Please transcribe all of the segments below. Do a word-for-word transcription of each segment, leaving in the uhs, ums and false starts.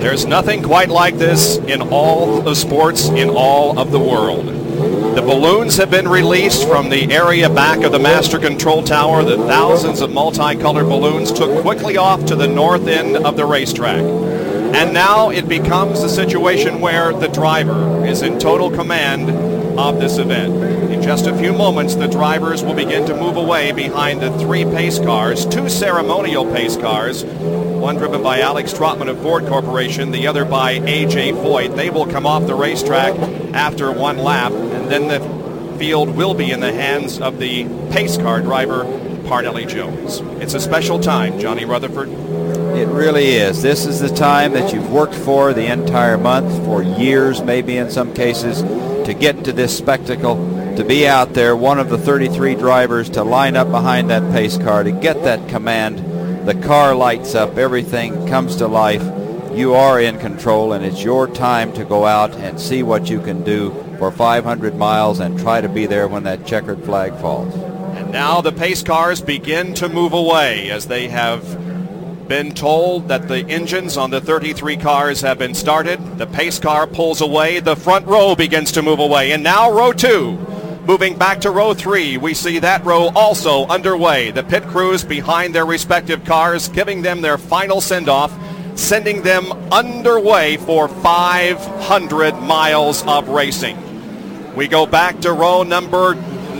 There's nothing quite like this in all of sports in all of the world. The balloons have been released from the area back of the master control tower. The thousands of multicolored balloons took quickly off to the north end of the racetrack. And now it becomes a situation where the driver is in total command of this event. In just a few moments, the drivers will begin to move away behind the three pace cars, two ceremonial pace cars, one driven by Alex Trotman of Ford Corporation, the other by A J Foyt. They will come off the racetrack after one lap, and then the field will be in the hands of the pace car driver, Parnelli Jones. It's a special time, Johnny Rutherford. It really is. This is the time that you've worked for the entire month, for years maybe in some cases, to get to this spectacle, to be out there, one of the thirty-three drivers, to line up behind that pace car, to get that command. The car lights up, everything comes to life. You are in control, and it's your time to go out and see what you can do for five hundred miles and try to be there when that checkered flag falls. And now the pace cars begin to move away as they have been told that the engines on the thirty-three cars have been started. The pace car pulls away. The front row begins to move away. And now row two. Moving back to row three, we see that row also underway. The pit crews behind their respective cars, giving them their final send-off, sending them underway for five hundred miles of racing. We go back to row number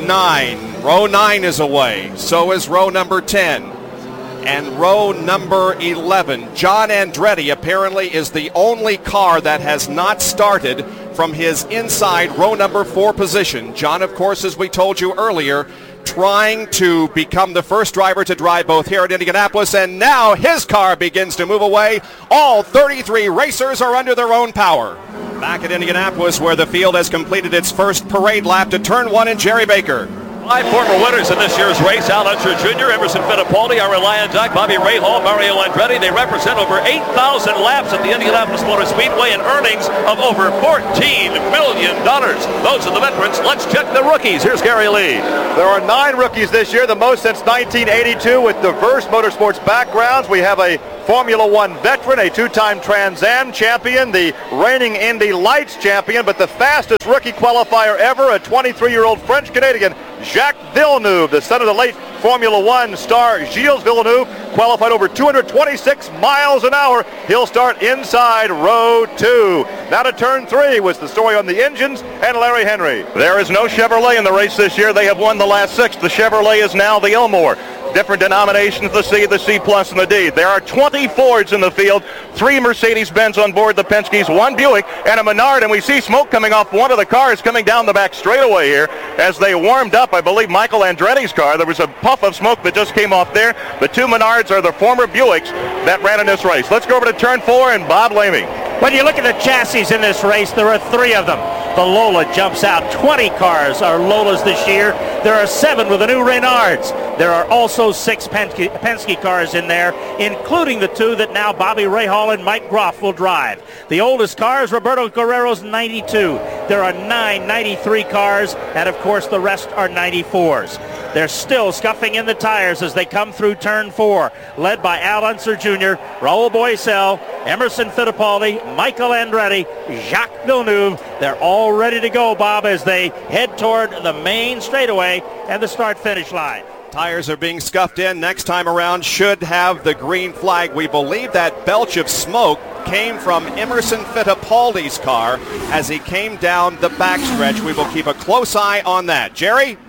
nine. Row nine is away. So is row number ten. And row number eleven, John Andretti apparently is the only car that has not started from his inside row number four position. John, of course, as we told you earlier, trying to become the first driver to drive both here at Indianapolis, and now his car begins to move away. All thirty-three racers are under their own power. Back at Indianapolis, where the field has completed its first parade lap to turn one, and Jerry Baker. Five former winners in this year's race: Al Unser Junior, Emerson Fittipaldi, Ari Luyendyk, Bobby Rahal, Mario Andretti. They represent over eight thousand laps at the Indianapolis Motor Speedway and earnings of over fourteen million dollars. Those are the veterans. Let's check the rookies. Here's Gary Lee. There are nine rookies this year, the most since nineteen eighty-two, with diverse motorsports backgrounds. We have a Formula One veteran, a two-time Trans Am champion, the reigning Indy Lights champion, but the fastest rookie qualifier ever, a twenty-three-year-old French-Canadian, Jacques Villeneuve, the son of the late Formula One star Gilles Villeneuve, qualified over two hundred twenty-six miles an hour. He'll start inside row two. Now to turn three was the story on the engines and Larry Henry. There is no Chevrolet in the race this year. They have won the last six. The Chevrolet is now the Elmore. Different denominations, the C, the C plus, and the D. There are twenty Fords in the field, three Mercedes-Benz on board the Penske's, one Buick, and a Menard, and we see smoke coming off one of the cars coming down the back straightaway here as they warmed up, I believe, Michael Andretti's car. There was a puff of smoke that just came off there. The two Menards are the former Buicks that ran in this race. Let's go over to turn four and Bob Lamey. When you look at the chassis in this race, there are three of them. The Lola jumps out. twenty cars are Lolas this year. There are seven with the new Reynards. There are also six Penske, Penske cars in there, including the two that now Bobby Rahal and Mike Groff will drive. The oldest car is Roberto Guerrero's ninety-two. There are nine ninety-three cars, and of course the rest are ninety-fours. They're still scuffing in the tires as they come through turn four, led by Al Unser Junior, Raul Boesel, Emerson Fittipaldi, Michael Andretti, Jacques Villeneuve. They're all ready to go, Bob, as they head toward the main straightaway and the start-finish line. Tires are being scuffed in. Next time around should have the green flag. We believe that belch of smoke came from Emerson Fittipaldi's car as he came down the backstretch. We will keep a close eye on that. Jerry?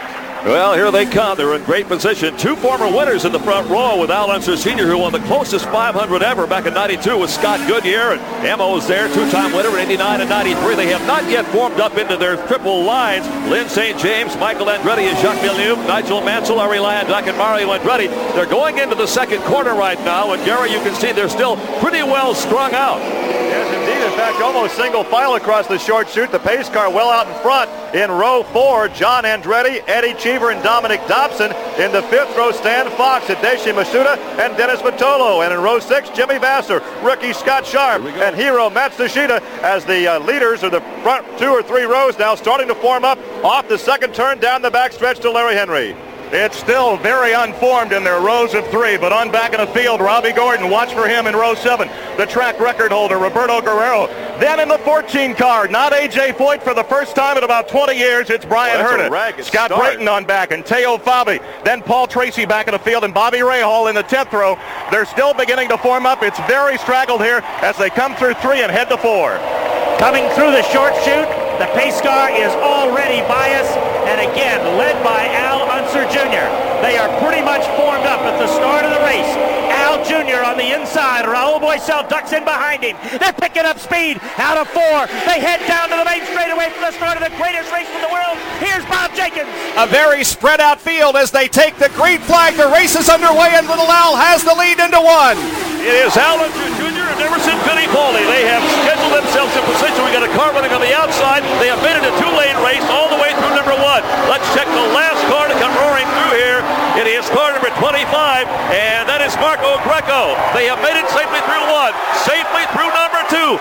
Well, here they come. They're in great position. Two former winners in the front row with Al Unser Senior, who won the closest five hundred ever back in ninety-two with Scott Goodyear. And Emo is there, two-time winner in eighty-nine and ninety-three. They have not yet formed up into their triple lines. Lynn Saint James, Michael Andretti, and Jacques Villeneuve, Nigel Mansell, Ari Luyendyk, and Mario Andretti. They're going into the second quarter right now. And, Gary, you can see they're still pretty well strung out. Yes, indeed. In fact, almost single file across the short chute. The pace car well out in front. In row four, John Andretti, Eddie Cheever, and Dominic Dobson. In the fifth row, Stan Fox, Hideshi Masuda, and Dennis Vitolo. And in row six, Jimmy Vasser, rookie Scott Sharp, and hero Matsushita as the uh, leaders of the front two or three rows now starting to form up off the second turn down the backstretch to Larry Henry. It's still very unformed in their rows of three, but on back in the field, Robbie Gordon, watch for him in row seven. the track record holder, Roberto Guerrero. Then in the fourteen car, not A J Foyt for the first time in about twenty years, it's Brian well, Herta. Scott start. Brayton on back, and Teo Fabi. Then Paul Tracy back in the field, and Bobby Rahal in the tenth row. They're still beginning to form up. It's very straggled here as they come through three and head to four. Coming through the short chute, the pace car is already biased, and again, led by Al Unser Junior They are pretty much formed up at the start of the race. Al Junior on the inside. Raul Boesel ducks in behind him. They're picking up speed out of four. They head down to the main straightaway for the start of the greatest race in the world. Here's Bob Jenkins. A very spread out field as they take the green flag. The race is underway, and Little Al has the lead into one. It is Al Unser Junior and Emerson Fittipaldi. They have scheduled themselves in position. We got a car running on the outside. They have made it a two-lane race all the way through number one. Let's check the last car to come roaring through here. It is car number twenty-five, and that is Marco Greco. They have made it safely through one, safely through number two.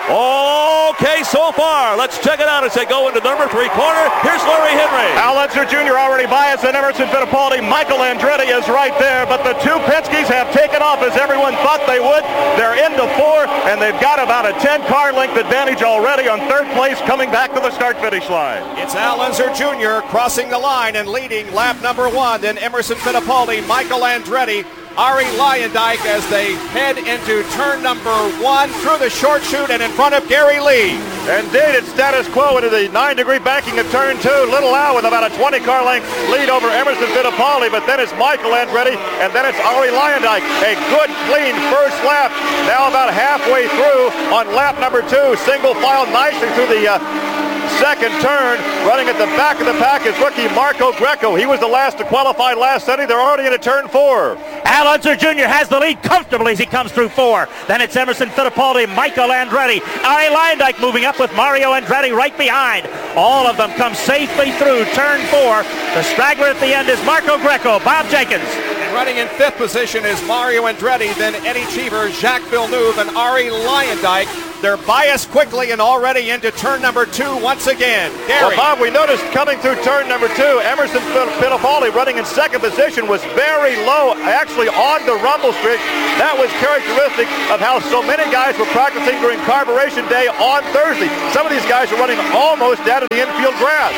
Okay, so far. Let's check it out as they go into number three corner. Here's Larry Henry. Al Unser Junior already biased, and Emerson Fittipaldi. Michael Andretti is right there, but the two Penske's have taken off as everyone thought they would. They're into four, and they've got about a ten-car length advantage already on third place coming back to the start-finish line. It's Al Unser Junior crossing the line and leading lap number one. Then Emerson Fittipaldi, Michael Andretti, Ari Luyendyk as they head into turn number one through the short chute and in front of Gary Lee. Indeed, it's status quo into the nine-degree banking of turn two. Little Al with about a twenty-car length lead over Emerson Fittipaldi, but then it's Michael Andretti, and then it's Ari Luyendyk. A good, clean first lap. Now about halfway through on lap number two. Single file nicely through the uh, second turn. Running at the back of the pack is rookie Marco Greco. He was the last to qualify last Sunday. They're already into turn four. Al Unser Junior has the lead comfortably as he comes through four. Then it's Emerson Fittipaldi, Michael Andretti, Ari Luyendyk moving up with Mario Andretti right behind. All of them come safely through turn four. The straggler at the end is Marco Greco. Bob Jenkins. And running in fifth position is Mario Andretti, then Eddie Cheever, Jacques Villeneuve, and Ari Luyendyk. They're biased quickly and already into turn number two once again. Gary. Well, Bob, we noticed coming through turn number two, Emerson Fittipaldi running in second position was very low, actually on the rumble strip. That was characteristic of how so many guys were practicing during carburation day on Thursday. Some of these guys were running almost down to the infield grass.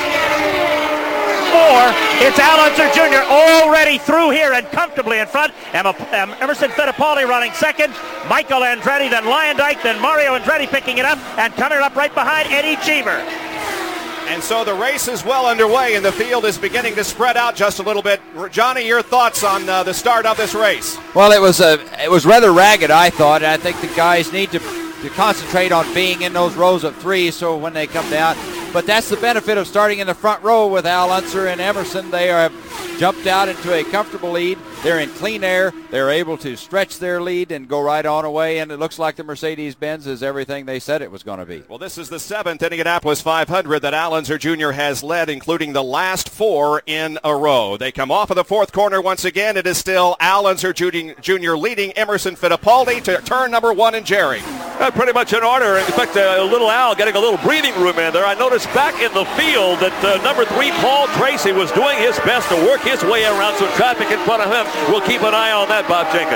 Four, it's Al Unser Junior already through here and comfortably in front. Emma, um, Emerson Fittipaldi running second. Michael Andretti, then Luyendyk, then Mario Andretti picking it up, and coming up right behind Eddie Cheever. And so the race is well underway, and the field is beginning to spread out just a little bit. Johnny, your thoughts on uh, the start of this race? Well, it was a, it was rather ragged, I thought. And I think the guys need to, to concentrate on being in those rows of three so when they come down. But that's the benefit of starting in the front row with Al Unser and Emerson. They have jumped out into a comfortable lead. They're in clean air. They're able to stretch their lead and go right on away, and it looks like the Mercedes-Benz is everything they said it was going to be. Well, this is the seventh Indianapolis five hundred that Al Unser Junior has led, including the last four in a row. They come off of the fourth corner once again. It is still Al Unser Junior leading Emerson Fittipaldi to turn number one in Jerry. Uh, pretty much in order. In fact, uh, little Al getting a little breathing room in there. I noticed back in the field that uh, number three, Paul Tracy, was doing his best to work his way around some traffic in front of him. We'll keep an eye on that, Bob Jenkins.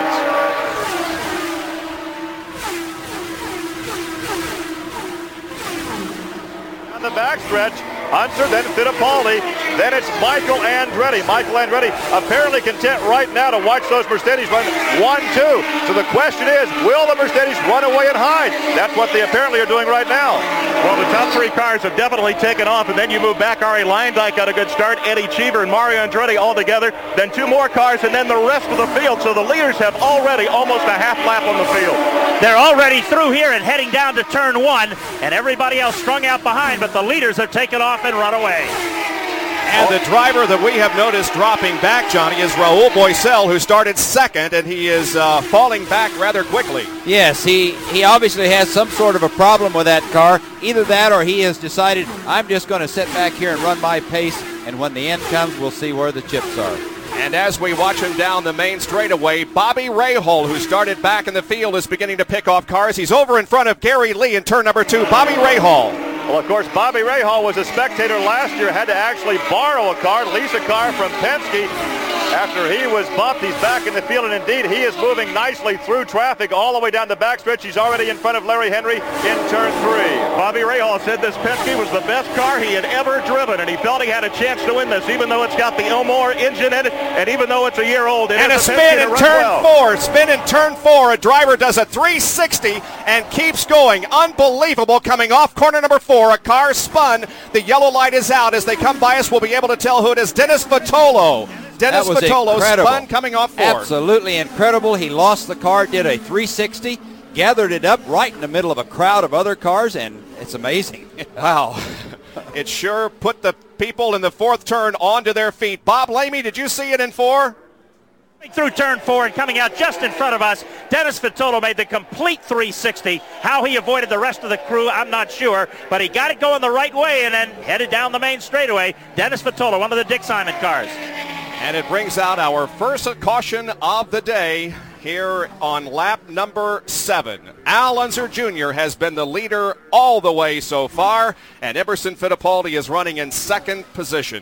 On the backstretch, Unser, then Fittipaldi, then it's Michael Andretti. Michael Andretti apparently content right now to watch those Mercedes run one two. So the question is, will the Mercedes run away and hide? That's what they apparently are doing right now. Well, the top three cars have definitely taken off, and then you move back. Ari Luyendyk got a good start, Eddie Cheever and Mario Andretti all together, then two more cars, and then the rest of the field. So the leaders have already almost a half lap on the field. They're already through here and heading down to turn one, and everybody else strung out behind, but the leaders have taken off and run away. And the driver that we have noticed dropping back, Johnny, is Raul Boesel, who started second, and he is uh, falling back rather quickly. Yes, he, he obviously has some sort of a problem with that car. Either that or he has decided, I'm just going to sit back here and run my pace, and when the end comes, we'll see where the chips are. And as we watch him down the main straightaway, Bobby Rahal, who started back in the field, is beginning to pick off cars. He's over in front of Gary Lee in turn number two. Bobby Rahal. Well, of course, Bobby Rahal was a spectator last year, had to actually borrow a car, lease a car from Penske, After he was bumped, he's back in the field, and indeed he is moving nicely through traffic all the way down the backstretch. He's already in front of Larry Henry in turn three. Bobby Rahal said this Penske was the best car he had ever driven, and he felt he had a chance to win this, even though it's got the Elmore engine in it, and even though it's a year old. It and a is spin in turn well. four. Spin in turn four. A driver does a three sixty and keeps going. Unbelievable. Coming off corner number four. A car spun. The yellow light is out. As they come by us, we'll be able to tell who it is. Dennis Vitolo. Dennis Vitolo spun coming off four. Absolutely incredible. He lost the car, did a three sixty, gathered it up right in the middle of a crowd of other cars, and it's amazing. Wow. It sure put the people in the fourth turn onto their feet. Bob Lamey, did you see it in four? Through turn four and coming out just in front of us, Dennis Vitolo made the complete three sixty. How he avoided the rest of the crew, I'm not sure, but he got it going the right way and then headed down the main straightaway. Dennis Vitolo, one of the Dick Simon cars. And it brings out our first caution of the day here on lap number seven. Al Unser Junior has been the leader all the way so far, and Emerson Fittipaldi is running in second position.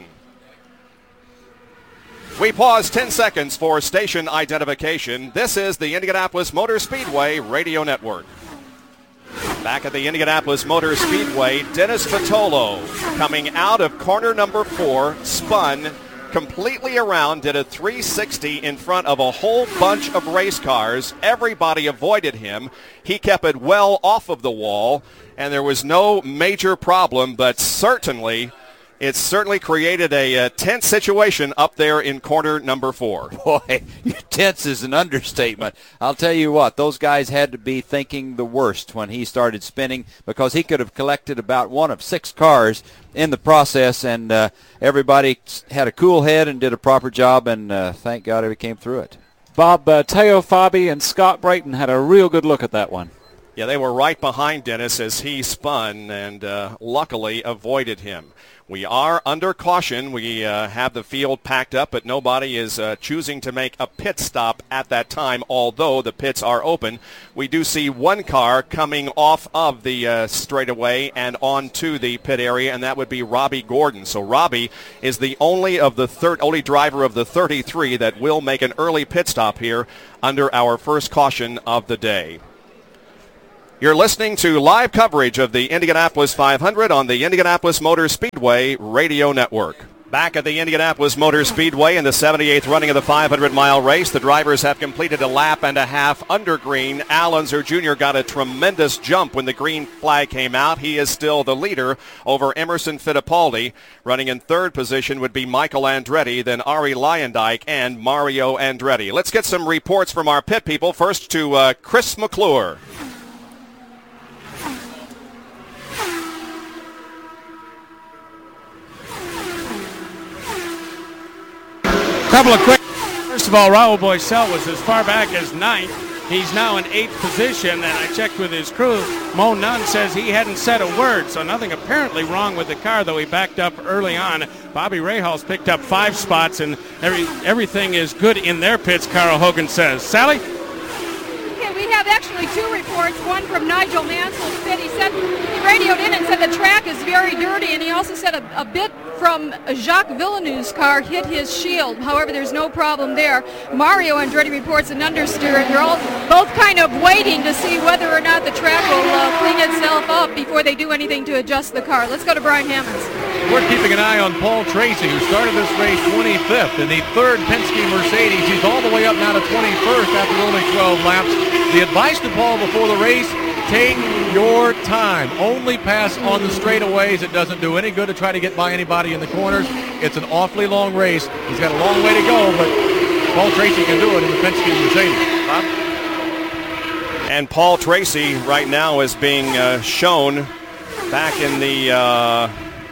We pause ten seconds for station identification. This is the Indianapolis Motor Speedway Radio Network. Back at the Indianapolis Motor Speedway, Dennis Vitolo coming out of corner number four, spun completely around, did a three sixty in front of a whole bunch of race cars. Everybody avoided him. He kept it well off of the wall, and there was no major problem, but certainly it certainly created a, a tense situation up there in corner number four. Boy, tense is an understatement. I'll tell you what, those guys had to be thinking the worst when he started spinning, because he could have collected about one of six cars in the process, and uh, everybody had a cool head and did a proper job, and uh, thank God he came through it. Bob, uh, Teo Fabi and Scott Brayton had a real good look at that one. Yeah, they were right behind Dennis as he spun and uh, luckily avoided him. We are under caution. We uh, have the field packed up, but nobody is uh, choosing to make a pit stop at that time, although the pits are open. We do see one car coming off of the uh, straightaway and onto the pit area, and that would be Robbie Gordon. So Robbie is the only of the third, only driver of the thirty-three that will make an early pit stop here under our first caution of the day. You're listening to live coverage of the Indianapolis five hundred on the Indianapolis Motor Speedway Radio Network. Back at the Indianapolis Motor Speedway in the seventy-eighth running of the five hundred mile race, the drivers have completed a lap and a half under green. Al Unser Junior got a tremendous jump when the green flag came out. He is still the leader over Emerson Fittipaldi. Running in third position would be Michael Andretti, then Ari Leyendyk and Mario Andretti. Let's get some reports from our pit people. First to uh, Chris McClure. Couple of quick. First of all, Raul Boesel was as far back as ninth. He's now in eighth position, and I checked with his crew. Mo Nunn says he hadn't said a word, so nothing apparently wrong with the car, though he backed up early on. Bobby Rahal's picked up five spots, and every everything is good in their pits, Carl Hogan says. Sally? Okay, we have actually two reports, one from Nigel Mansell's pit. He said, he radioed in and said the track is very dirty, and he also said a, a bit from Jacques Villeneuve's car hit his shield. However, there's no problem there. Mario Andretti reports an understeer, and they're all both kind of waiting to see whether or not the track will uh, clean itself up before they do anything to adjust the car. Let's go to Brian Hammonds. We're keeping an eye on Paul Tracy, who started this race twenty-fifth in the third Penske Mercedes. He's all the way up now to twenty-first after only twelve laps. The advice to Paul before the race, take your time. Only pass on the straightaways. It doesn't do any good to try to get by anybody in the corners. It's an awfully long race. He's got a long way to go, but Paul Tracy can do it in the Penske Mercedes. Bob? And Paul Tracy right now is being uh, shown back in the uh,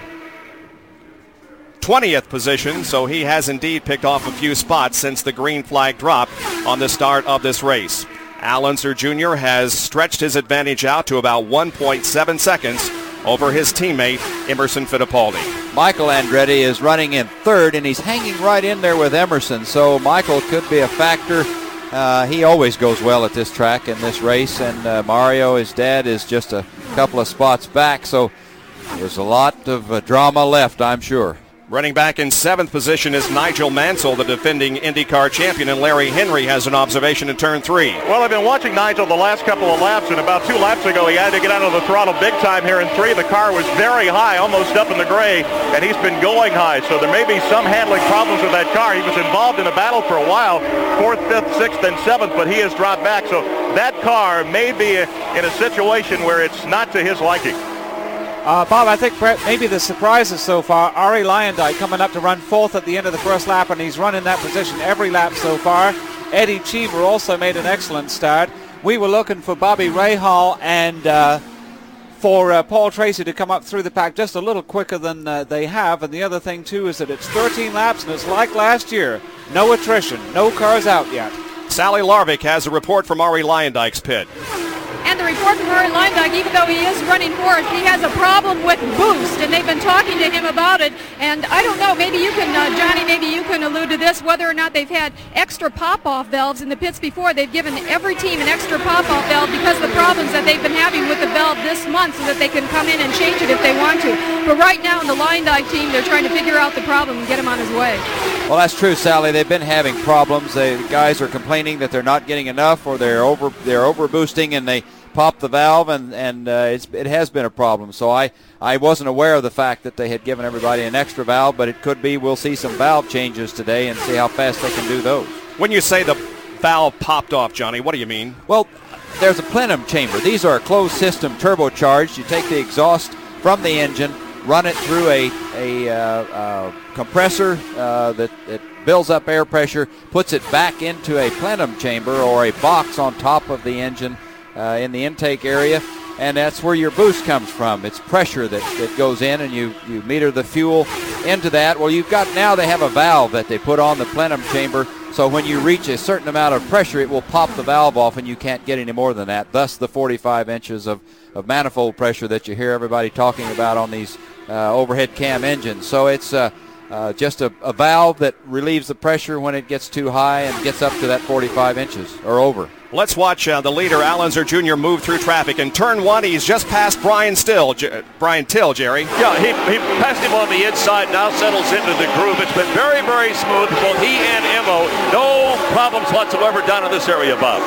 twentieth position, so he has indeed picked off a few spots since the green flag dropped on the start of this race. Al Unser Junior has stretched his advantage out to about one point seven seconds over his teammate Emerson Fittipaldi. Michael Andretti is running in third, and he's hanging right in there with Emerson, so Michael could be a factor. Uh, he always goes well at this track in this race, and uh, Mario, his dad, is just a couple of spots back, so there's a lot of uh, drama left, I'm sure. Running back in seventh position is Nigel Mansell, the defending IndyCar champion, and Larry Henry has an observation in turn three. Well, I've been watching Nigel the last couple of laps, and about two laps ago he had to get out of the throttle big time here in three. The car was very high, almost up in the gray, and he's been going high, so there may be some handling problems with that car. He was involved in a battle for a while, fourth, fifth, sixth, and seventh, but he has dropped back, so that car may be in a situation where it's not to his liking. Uh, Bob, I think maybe the surprises so far, Arie Luyendyk coming up to run fourth at the end of the first lap, and he's run in that position every lap so far. Eddie Cheever also made an excellent start. We were looking for Bobby Rahal and uh, for uh, Paul Tracy to come up through the pack just a little quicker than uh, they have. And the other thing, too, is that it's thirteen laps, and it's like last year. No attrition, no cars out yet. Sally Larvik has a report from Arie Luyendyk's pit. And the report from Arie Luyendyk, even though he is running fourth, he has a problem with boost, and they've been talking to him about it. And I don't know, maybe you can, uh, Johnny, maybe you can allude to this, whether or not they've had extra pop-off valves in the pits before. They've given every team an extra pop-off valve because of the problems that they've been having with the valve this month, so that they can come in and change it if they want to. But right now in the Luyendyk team, they're trying to figure out the problem and get him on his way. Well, that's true, Sally. They've been having problems. They, the guys are complaining that they're not getting enough, or they're over they're over boosting, and they pop the valve, and, and uh, it's, it has been a problem. So I, I wasn't aware of the fact that they had given everybody an extra valve, but it could be we'll see some valve changes today and see how fast they can do those. When you say the valve popped off, Johnny, what do you mean? Well, there's a plenum chamber. These are closed system turbocharged. You take the exhaust from the engine, run it through a, a uh, uh, compressor uh, that, that builds up air pressure, puts it back into a plenum chamber or a box on top of the engine uh, in the intake area, and that's where your boost comes from. It's pressure that, that goes in, and you, you meter the fuel into that. Well, you've got, now they have a valve that they put on the plenum chamber, so when you reach a certain amount of pressure, it will pop the valve off, and you can't get any more than that. Thus the forty-five inches of, of manifold pressure that you hear everybody talking about on these uh, overhead cam engines. So it's uh, uh, just a, a valve that relieves the pressure when it gets too high and gets up to that forty-five inches or over. Let's watch uh, the leader, Al Unser Junior, move through traffic. In turn one, he's just past Brian Still, J- Brian Till, Jerry. Yeah, he, he passed him on the inside, now settles into the groove. It's been very, very smooth. Both he and Emo, no problems whatsoever down in this area, Bob.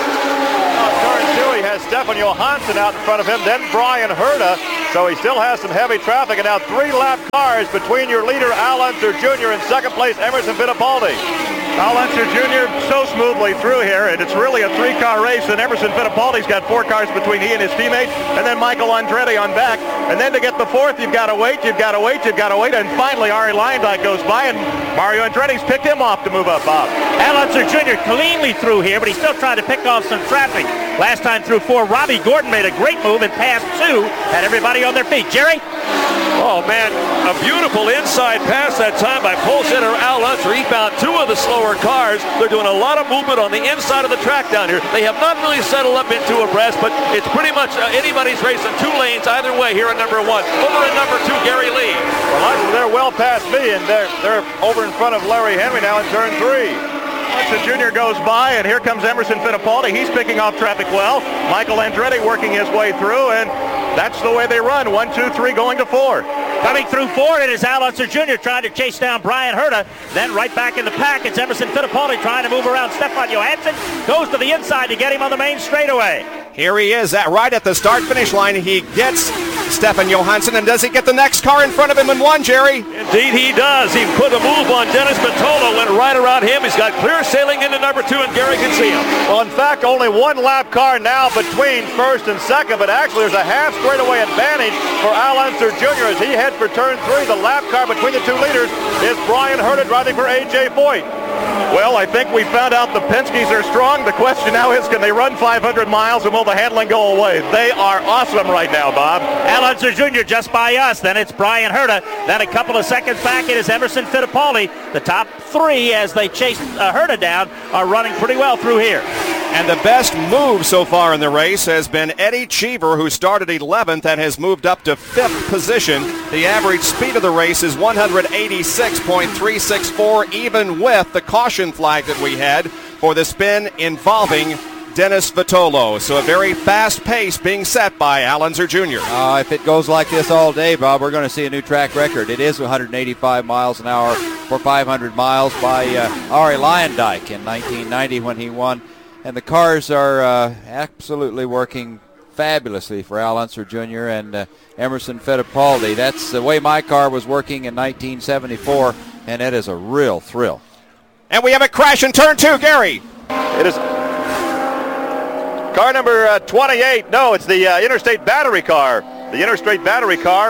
Turn two, he has Stefan Johansson out in front of him, then Brian Herta. So he still has some heavy traffic, and now three lap cars between your leader, Al Unser Junior, and second place, Emerson Fittipaldi. Al Unser Junior so smoothly through here, and it's really a three-car race, and Emerson Fittipaldi's got four cars between he and his teammates, and then Michael Andretti on back. And then to get the fourth, you've got to wait, you've got to wait, you've got to wait, and finally Arie Luyendyk goes by, and Mario Andretti's picked him off to move up, Bob. Al Unser Junior cleanly through here, but he's still trying to pick off some traffic. Last time through four, Robbie Gordon made a great move and passed two, had everybody on their feet. Jerry? Oh, man, a beautiful inside pass that time by pole sitter Al Unser. He found two of the slower cars. They're doing a lot of movement on the inside of the track down here. They have not really settled up into a breast, but it's pretty much uh, anybody's race in two lanes either way here at number one. Over at number two, Gary Lee. Well, they're well past me, and they're, they're over in front of Larry Henry now in turn three. The Junior goes by, and here comes Emerson Fittipaldi. He's picking off traffic well. Michael Andretti working his way through, and that's the way they run. One, two, three, going to four. Coming through four, it is Al Unser Junior trying to chase down Brian Herta. Then right back in the pack, it's Emerson Fittipaldi trying to move around Stefan Johansson. Goes to the inside to get him on the main straightaway. Here he is, at, right at the start-finish line. He gets Stefan Johansson, and does he get the next car in front of him in one, Jerry? Indeed he does. He put a move on Dennis Bertolo, went right around him. He's got clear sailing into number two, and Gary can see him. Well, in fact, only one lap car now between first and second, but actually there's a half straightaway advantage for Al Unser Junior as he heads for turn three. The lap car between the two leaders is Brian Herta driving for A J Foyt. Well, I think we found out the Penske's are strong. The question now is, can they run five hundred miles, and will the handling go away? They are awesome right now, Bob. Al Unser Junior just by us. Then it's Brian Herta. Then a couple of seconds back, it is Emerson Fittipaldi. The top three, as they chase uh, Herta down, are running pretty well through here. And the best move so far in the race has been Eddie Cheever, who started eleventh and has moved up to fifth position. The average speed of the race is one eighty-six point three six four, even with the caution flag that we had for the spin involving Dennis Vitolo. So a very fast pace being set by Al Unser Junior Uh, if it goes like this all day, Bob, we're going to see a new track record. It is one hundred eighty-five miles an hour for five hundred miles by uh, Arie Luyendyk in nineteen ninety when he won. And the cars are uh, absolutely working fabulously for Al Unser Junior and uh, Emerson Fittipaldi. That's the way my car was working in nineteen seventy-four, and it is a real thrill. And we have a crash in turn two, Gary. It is car number uh, twenty-eight. No, it's the uh, Interstate Battery car. The Interstate Battery car.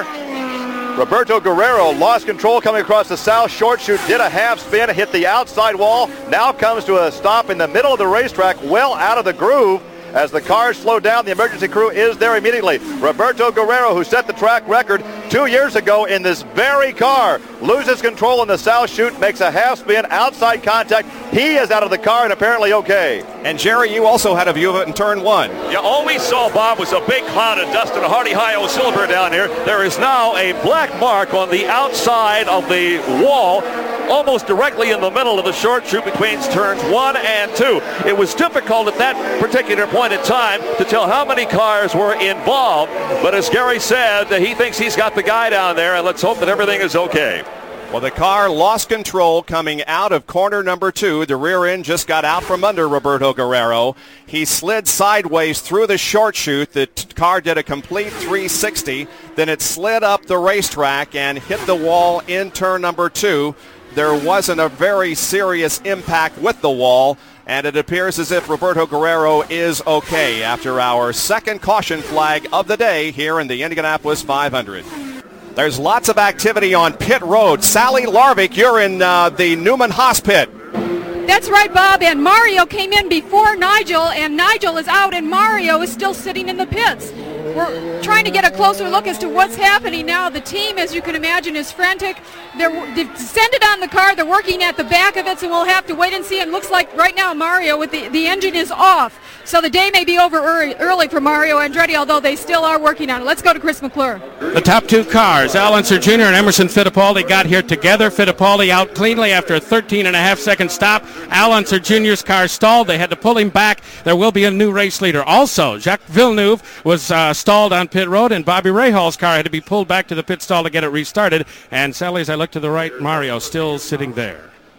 Roberto Guerrero lost control coming across the south short chute, did a half spin, hit the outside wall, now comes to a stop in the middle of the racetrack, well out of the groove. As the cars slow down, the emergency crew is there immediately. Roberto Guerrero, who set the track record two years ago in this very car, loses control in the south chute, makes a half spin, outside contact. He is out of the car and apparently okay. And Jerry, you also had a view of it in turn one. Yeah, all we saw, Bob, was a big cloud of dust and a Hardy Hi-O silver down here. There is now a black mark on the outside of the wall, almost directly in the middle of the short chute between turns one and two. It was difficult at that particular point in time to tell how many cars were involved, but as Gary said, he thinks he's got the guy down there, and let's hope that everything is okay. Well, the car lost control coming out of corner number two. The rear end just got out from under Roberto Guerrero. He slid sideways through the short chute. The t- car did a complete three sixty. Then it slid up the racetrack and hit the wall in turn number two. There wasn't a very serious impact with the wall, and it appears as if Roberto Guerrero is okay after our second caution flag of the day here in the Indianapolis five hundred. There's lots of activity on pit road. Sally Larvik, you're in uh, the Newman Haas pit. That's right, Bob, and Mario came in before Nigel, and Nigel is out, and Mario is still sitting in the pits. We're trying to get a closer look as to what's happening now. The team, as you can imagine, is frantic. They're, they've descended on the car. They're working at the back of it, so we'll have to wait and see. It looks like right now Mario, with the, the engine is off. So the day may be over early, early for Mario Andretti, although they still are working on it. Let's go to Chris McClure. The top two cars, Al Unser Junior and Emerson Fittipaldi, got here together. Fittipaldi out cleanly after a thirteen and a half second stop. Al Unser Junior's car stalled. They had to pull him back. There will be a new race leader. Also, Jacques Villeneuve was uh, stalled on pit road, and Bobby Rahal's car had to be pulled back to the pit stall to get it restarted. And Sally, as I look to the right, Mario still sitting there.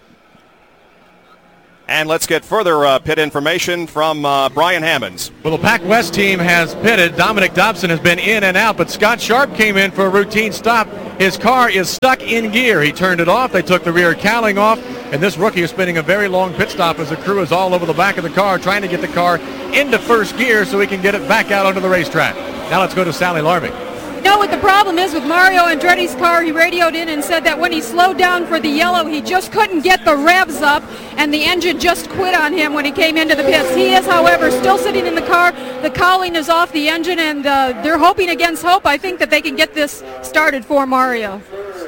And let's get further uh, pit information from uh, Brian Hammonds. Well, the Pac West team has pitted. Dominic Dobson has been in and out, but Scott Sharp came in for a routine stop. His car is stuck in gear. He turned it off. They took the rear cowling off, and this rookie is spending a very long pit stop as the crew is all over the back of the car trying to get the car into first gear so he can get it back out onto the racetrack. Now let's go to Sally Larvik. You know what the problem is with Mario Andretti's car? He radioed in and said that when he slowed down for the yellow, he just couldn't get the revs up, and the engine just quit on him when he came into the pits. He is, however, still sitting in the car. The cowling is off the engine, and uh, they're hoping against hope, I think, that they can get this started for Mario.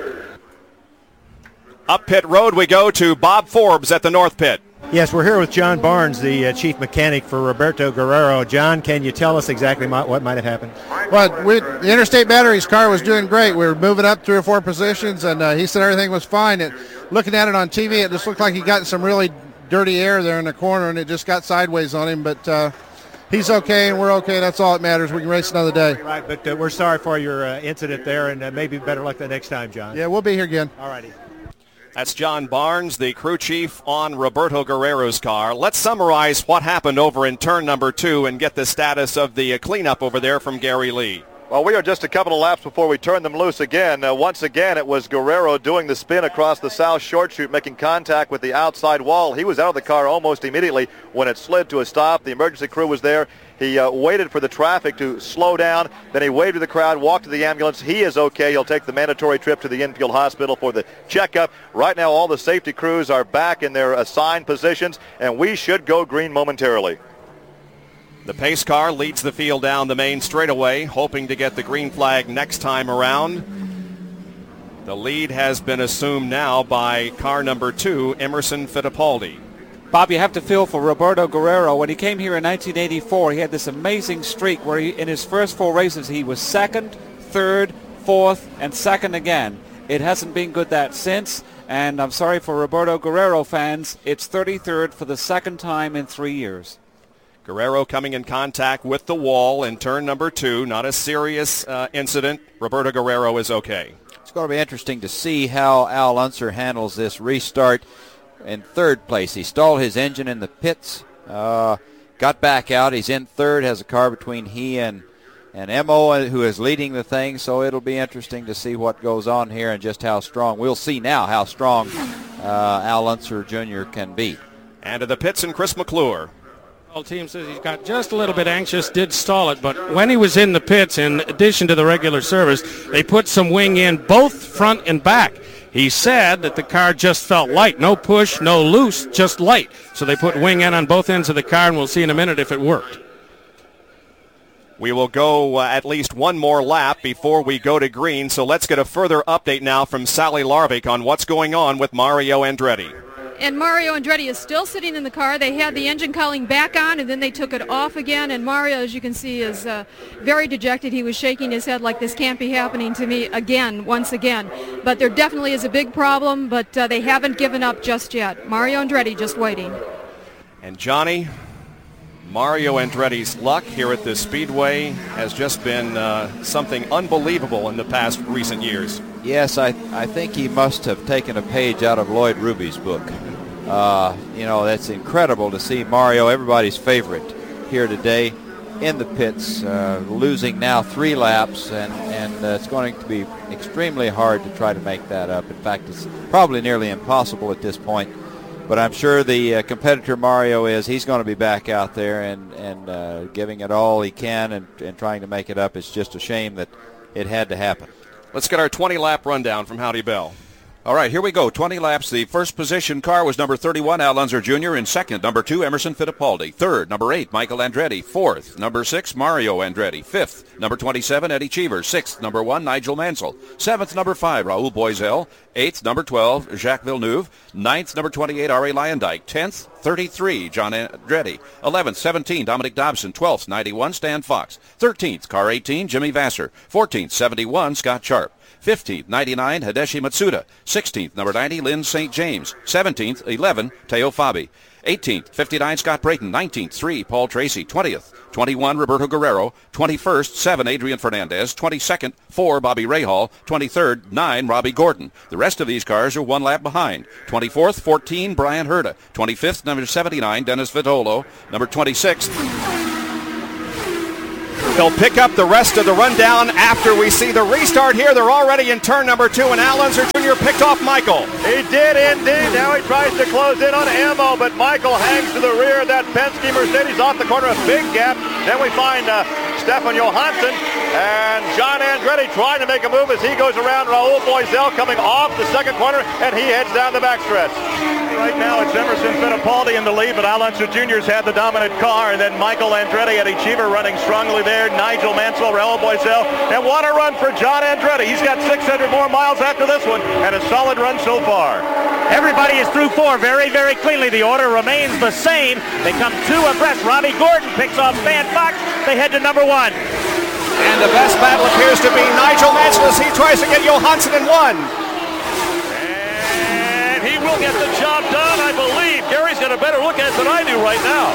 Up pit road we go to Bob Forbes at the North Pit. Yes, we're here with John Barnes, the uh, chief mechanic for Roberto Guerrero. John, can you tell us exactly my, what might have happened? Well, we, the Interstate Batteries car was doing great. We were moving up three or four positions, and uh, he said everything was fine. It, looking at it on T V, it just looked like he got some really dirty air there in the corner, and it just got sideways on him. But uh, he's okay, and we're okay. That's all that matters. We can race another day. Right, but uh, we're sorry for your uh, incident there, and uh, maybe better luck the next time, John. Yeah, we'll be here again. All righty. That's John Barnes, the crew chief on Roberto Guerrero's car. Let's summarize what happened over in turn number two and get the status of the cleanup over there from Gary Lee. Well, we are just a couple of laps before we turn them loose again. Uh, once again, it was Guerrero doing the spin across the south short chute, making contact with the outside wall. He was out of the car almost immediately when it slid to a stop. The emergency crew was there. He uh, waited for the traffic to slow down. Then he waved to the crowd, walked to the ambulance. He is okay. He'll take the mandatory trip to the infield hospital for the checkup. Right now, all the safety crews are back in their assigned positions, and we should go green momentarily. The pace car leads the field down the main straightaway, hoping to get the green flag next time around. The lead has been assumed now by car number two, Emerson Fittipaldi. Bob, you have to feel for Roberto Guerrero. When he came here in nineteen eighty-four, he had this amazing streak where he, in his first four races he was second, third, fourth, and second again. It hasn't been good that since, and I'm sorry for Roberto Guerrero fans, it's thirty-third for the second time in three years. Guerrero coming in contact with the wall in turn number two. Not a serious uh, incident. Roberto Guerrero is okay. It's going to be interesting to see how Al Unser handles this restart in third place. He stalled his engine in the pits, uh, got back out. He's in third, has a car between he and, and M O, who is leading the thing, so it'll be interesting to see what goes on here and just how strong. We'll see now how strong uh, Al Unser Junior can be. And to the pits and Chris McClure. The team says he's got just a little bit anxious, did stall it, but when he was in the pits, in addition to the regular service, they put some wing in both front and back. He said that the car just felt light. No push, no loose, just light. So they put wing in on both ends of the car, and we'll see in a minute if it worked. We will go uh, at least one more lap before we go to green, so let's get a further update now from Sally Larvik on what's going on with Mario Andretti. And Mario Andretti is still sitting in the car. They had the engine cowling back on, and then they took it off again. And Mario, as you can see, is uh, very dejected. He was shaking his head like this can't be happening to me again, once again. But there definitely is a big problem, but uh, they haven't given up just yet. Mario Andretti just waiting. And Johnny, Mario Andretti's luck here at this Speedway has just been uh, something unbelievable in the past recent years. Yes, I, I think he must have taken a page out of Lloyd Ruby's book. Uh, you know, that's incredible to see Mario, everybody's favorite, here today in the pits, uh, losing now three laps, and, and uh, it's going to be extremely hard to try to make that up. In fact, it's probably nearly impossible at this point. But I'm sure the uh, competitor Mario is, he's going to be back out there and, and uh, giving it all he can and, and trying to make it up. It's just a shame that it had to happen. Let's get our twenty-lap rundown from Howdy Bell. All right, here we go. twenty laps. The first position car was number thirty-one, Al Unser Junior In second, number two, Emerson Fittipaldi. Third, number eight, Michael Andretti. Fourth, number six, Mario Andretti. Fifth, number twenty-seven, Eddie Cheever. Sixth, number one, Nigel Mansell. Seventh, number five, Raul Boisel. Eighth, number twelve, Jacques Villeneuve. Ninth, number twenty-eight, Arie Luyendyk. Tenth, thirty-three, John Andretti. Eleventh, seventeen, Dominic Dobson. Twelfth, ninety-one, Stan Fox. Thirteenth, car eighteen, Jimmy Vasser. Fourteenth, seventy-one, Scott Sharp. fifteenth, ninety-nine, Hideshi Matsuda. sixteenth, number ninety, Lynn Saint James. seventeenth, eleven, Teo Fabi. eighteenth, fifty-nine, Scott Brayton. nineteenth, three, Paul Tracy. twentieth, twenty-one, Roberto Guerrero. twenty-first, seven, Adrian Fernandez. twenty-second, four, Bobby Rahal. twenty-third, nine, Robbie Gordon. The rest of these cars are one lap behind. twenty-fourth, fourteen, Brian Herta. twenty-fifth, number seventy-nine, Dennis Vitolo. Number twenty-six, They'll pick up the rest of the rundown after we see the restart here. They're already in turn number two, and Al Unser Junior picked off Michael. He did indeed. Now he tries to close in on Ammo, but Michael hangs to the rear of that Penske Mercedes off the corner, a big gap. Then we find uh, Stefan Johansson and John Andretti trying to make a move as he goes around Raul Boisel coming off the second corner, and he heads down the backstretch. Right now it's Emerson Fittipaldi in the lead, but Al Unser Junior's had the dominant car, and then Michael Andretti, Eddie Cheever running strongly there, Nigel Mansell, Raul Boisel, and what a run for John Andretti. He's got six hundred more miles after this one, and a solid run so far. Everybody is through four very, very cleanly. The order remains the same. They come two abreast. Robbie Gordon picks off Stan Fox. They head to number one. And the best battle appears to be Nigel Mansell as he tries to get Johansson in one. And he will get the job done, I believe. Gary's got a better look at it than I do right now.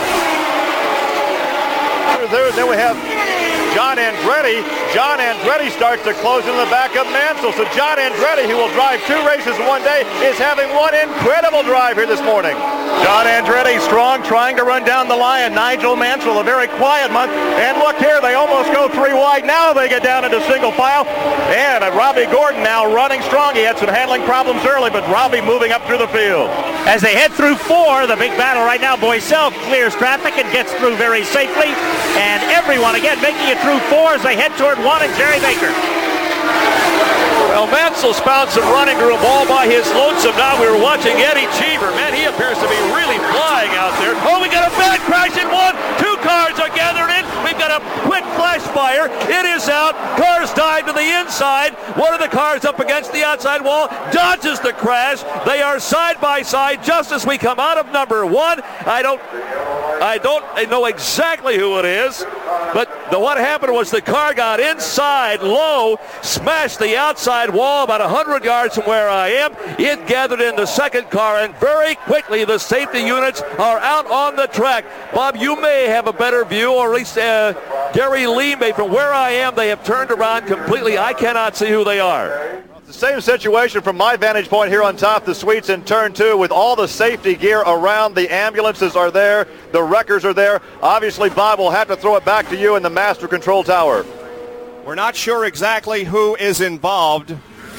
Then we have John Andretti. John Andretti starts to close in the back of Mansell. So John Andretti, who will drive two races in one day, is having one incredible drive here this morning. John Andretti strong, trying to run down the line. Nigel Mansell, a very quiet month. And look here, they almost go three wide. Now they get down into single file. And uh, Robbie Gordon now running strong. He had some handling problems early, but Robbie moving up through the field. As they head through four, the big battle right now, Boisel clears traffic and gets through very safely. And everyone, again, making it through four as they head toward one and Jerry Baker. Well, Mansell's found some running room all by his lonesome. Now we were watching Eddie Cheever. Man, he appears to be really flying out there. Oh, we got a bad crash in one. Two cars are gathered in. We've got a quick flash fire. It is out. Cars dive to the inside. One of the cars up against the outside wall dodges the crash. They are side by side just as we come out of number one. I don't... I don't know exactly who it is, but the, what happened was the car got inside low, smashed the outside wall about one hundred yards from where I am. It gathered in the second car, and very quickly the safety units are out on the track. Bob, you may have a better view, or at least uh, Gary Lee may. From where I am, they have turned around completely. I cannot see who they are. The same situation from my vantage point here on top of the suites in turn two, with all the safety gear around. The ambulances are there, the wreckers are there. Obviously, Bob, will have to throw it back to you in the master control tower. We're not sure exactly who is involved,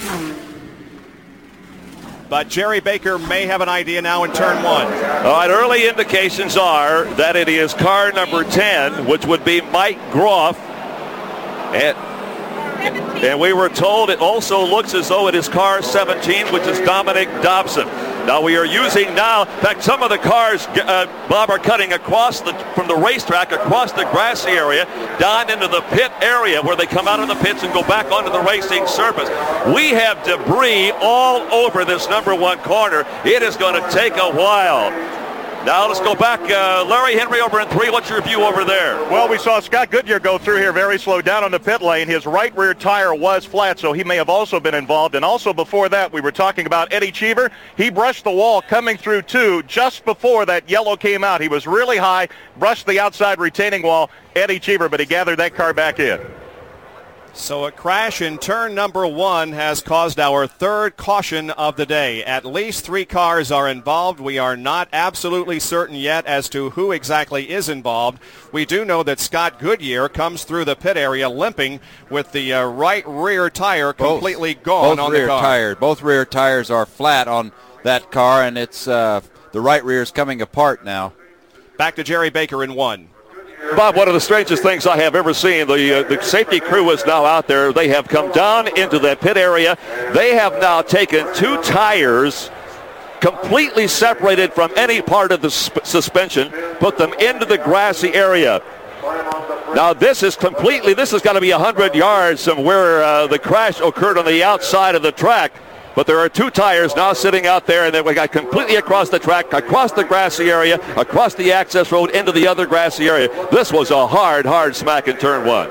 but Jerry Baker may have an idea now in turn one. All right, early indications are that it is car number ten, which would be Mike Groff. And And we were told it also looks as though it is car seventeen, which is Dominic Dobson. Now we are using now, in fact, some of the cars, uh, Bob, are cutting across the, from the racetrack, across the grassy area, down into the pit area where they come out of the pits and go back onto the racing surface. We have debris all over this number one corner. It is going to take a while. Now let's go back. Uh, Larry Henry over in three. What's your view over there? Well, we saw Scott Goodyear go through here very slow down on the pit lane. His right rear tire was flat, so he may have also been involved. And also before that, we were talking about Eddie Cheever. He brushed the wall coming through two just before that yellow came out. He was really high, brushed the outside retaining wall, Eddie Cheever, but he gathered that car back in. So a crash in turn number one has caused our third caution of the day. At least three cars are involved. We are not absolutely certain yet as to who exactly is involved. We do know that Scott Goodyear comes through the pit area limping with the uh, right rear tire completely both, gone both on rear the car. Tires, both rear tires are flat on that car, and it's uh, the right rear is coming apart now. Back to Jerry Baker in one. Bob, one of the strangest things I have ever seen, the, uh, the safety crew is now out there. They have come down into that pit area. They have now taken two tires completely separated from any part of the sp- suspension, put them into the grassy area. Now this is completely, this has got to be one hundred yards from where uh, the crash occurred on the outside of the track. But there are two tires now sitting out there, and then we got completely across the track, across the grassy area, across the access road into the other grassy area. This was a hard, hard smack in turn one.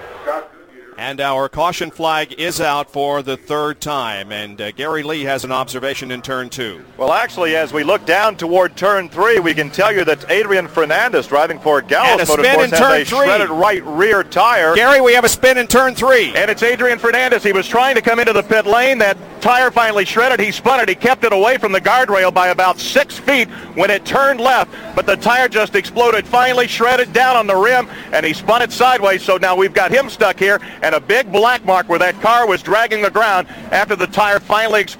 And our caution flag is out for the third time. And uh, Gary Lee has an observation in turn two. Well, actually, as we look down toward turn three, we can tell you that Adrian Fernandez, driving for Gallos Motorsports, has a shredded right rear tire. Gary, we have a spin in turn three. And it's Adrian Fernandez. He was trying to come into the pit lane. That tire finally shredded. He spun it. He kept it away from the guardrail by about six feet when it turned left. But the tire just exploded, finally shredded down on the rim, and he spun it sideways. So now we've got him stuck here, and a big black mark where that car was dragging the ground after the tire finally exploded.